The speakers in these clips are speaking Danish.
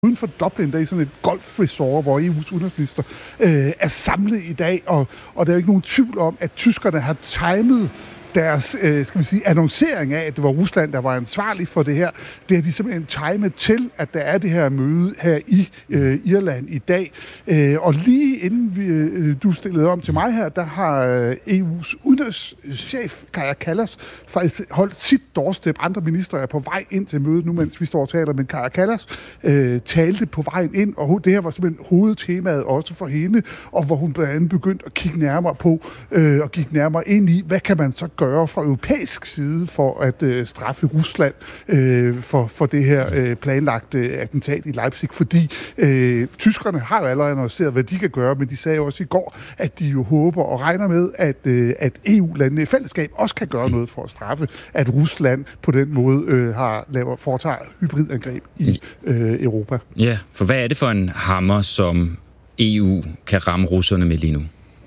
uden for Dublin, der er sådan et golfresort, hvor EU's udenrigsminister er samlet i dag, og der er jo ikke nogen tvivl om, at tyskerne har timet deres, skal vi sige, annoncering af, at det var Rusland, der var ansvarlig for det her. Det har de simpelthen timet til, at der er det her møde her i Irland i dag. Og lige inden du stillede om til mig her, der har EU's udenrigschef, Kaja Kallas, faktisk holdt sit doorstep. Andre ministre er på vej ind til mødet nu, mens vi står og taler, men Kaja Kallas talte på vejen ind, og det her var simpelthen hovedtemaet også for hende, og hvor hun blandt andet begyndte at kigge nærmere på, og gik nærmere ind i, hvad kan man så gøre fra europæisk side for at straffe Rusland for det her planlagte attentat i Leipzig, fordi tyskerne har jo allerede annonceret, hvad de kan gøre, men de sagde jo også i går, at de jo håber og regner med, at EU-landene i fællesskab også kan gøre noget for at straffe, at Rusland på den måde foretager hybridangreb i Europa. Ja, for hvad er det for en hammer, som EU kan ramme russerne med lige nu?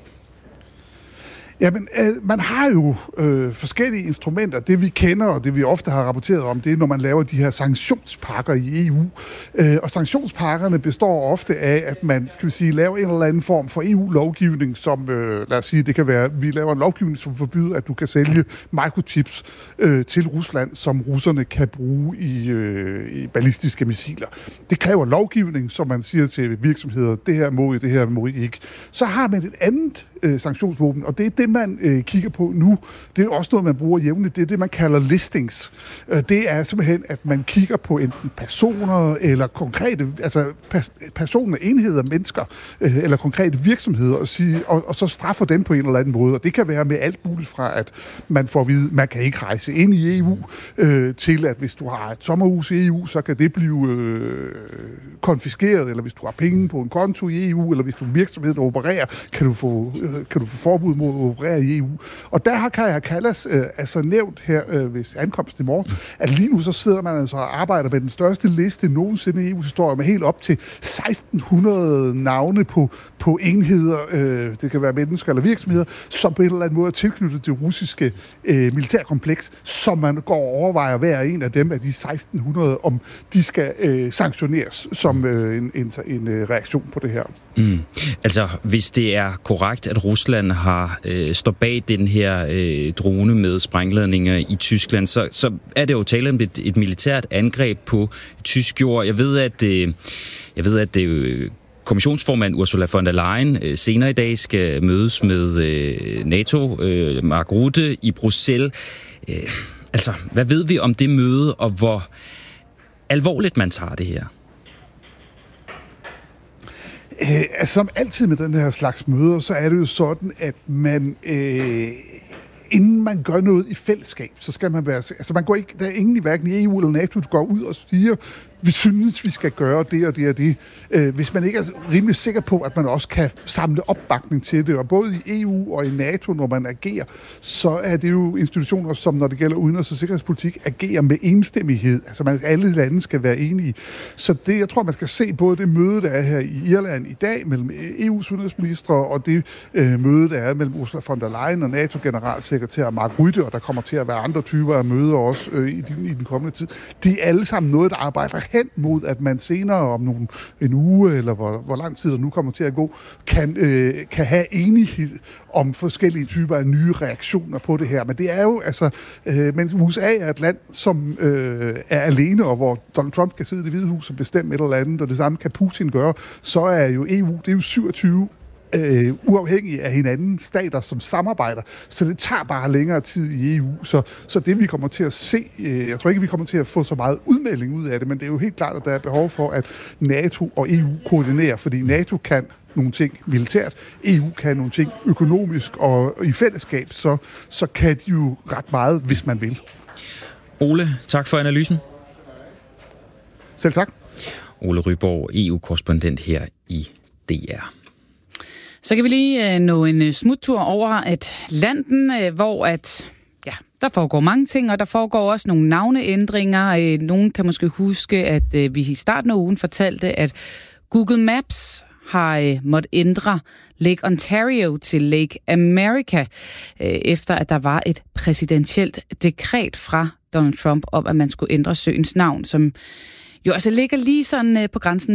Jamen, man har jo forskellige instrumenter. Det vi kender, og det vi ofte har rapporteret om, det er, når man laver de her sanktionspakker i EU. Og sanktionspakkerne består ofte af, at man, skal vi sige, laver en eller anden form for EU-lovgivning, som, lad os sige, det kan være, vi laver en lovgivning, som forbyder, at du kan sælge microchips til Rusland, som russerne kan bruge i ballistiske missiler. Det kræver lovgivning, som man siger til virksomheder, det her må I, det her må I ikke. Så har man et andet sanktionsvåben, og det er det, man kigger på nu. Det er også noget, man bruger jævnligt. Det er det, man kalder listings. Det er simpelthen, at man kigger på enten personer eller konkrete, altså personer, enheder, mennesker, eller konkrete virksomheder, og så straffer dem på en eller anden måde. Og det kan være med alt muligt fra, at man får at vide, man kan ikke rejse ind i EU, til at hvis du har et sommerhus i EU, så kan det blive konfiskeret, eller hvis du har penge på en konto i EU, eller hvis du er en virksomhed, der opererer, kan du få forbud mod at operere i EU. Og der har Kaja Kallas altså nævnt her ved ankomst i morgen, at lige nu så sidder man altså og arbejder med den største liste nogensinde i EU-historie, med helt op til 1600 navne på enheder, det kan være mennesker eller virksomheder, som på en eller anden måde er tilknyttet det russiske militærkompleks, som man går og overvejer hver en af dem af de 1600, om de skal sanktioneres som en reaktion på det her. Mm. Altså, hvis det er korrekt, at Rusland står bag den her drone med sprængladninger i Tyskland, så er det jo tale om et militært angreb på tysk jord. Jeg ved, at kommissionsformand Ursula von der Leyen senere i dag skal mødes med NATO, Mark Rutte, i Bruxelles. Altså, hvad ved vi om det møde, og hvor alvorligt man tager det her? Som altid med den her slags møder, så er det jo sådan, at man, inden man gør noget i fællesskab, så skal man være, altså man går ikke, der er ingen i hverken i EU eller NATO, der går ud og siger, vi synes, vi skal gøre det og det og det. Hvis man ikke er rimelig sikker på, at man også kan samle opbakning til det, og både i EU og i NATO, når man agerer, så er det jo institutioner, som når det gælder udenrigs- og sikkerhedspolitik, agerer med enstemmighed. Altså alle lande skal være enige. Så det, jeg tror, man skal se både det møde, der er her i Irland i dag, mellem EU's udenrigsministre, og det møde, der er mellem Ursula von der Leyen og NATO-generalsekretær Mark Rutte, og der kommer til at være andre typer af møder også i den kommende tid. De er alle sammen noget, der arbejder hen mod, at man senere om en uge, eller hvor lang tid der nu kommer til at gå, kan have enighed om forskellige typer af nye reaktioner på det her. Men det er jo, altså, mens USA er et land, som er alene, og hvor Donald Trump kan sidde i Det Hvide Hus og bestemme et eller andet, og det samme kan Putin gøre, så er jo EU, det er jo 27 uafhængige af hinanden stater, som samarbejder. Så det tager bare længere tid i EU. Så det, vi kommer til at se, jeg tror ikke, vi kommer til at få så meget udmelding ud af det, men det er jo helt klart, at der er behov for, at NATO og EU koordinerer, fordi NATO kan nogle ting militært, EU kan nogle ting økonomisk, og i fællesskab, så kan de jo ret meget, hvis man vil. Ole, tak for analysen. Selv tak. Ole Ryborg, EU-korrespondent her i DR. Så kan vi lige nå en smuttur over Atlanten, hvor der foregår mange ting, og der foregår også nogle navneændringer. Nogen kan måske huske, at vi i starten af ugen fortalte, at Google Maps har måttet ændre Lake Ontario til Lake America, efter at der var et præsidentielt dekret fra Donald Trump om, at man skulle ændre søens navn, som jo altså ligger lige sådan på grænsen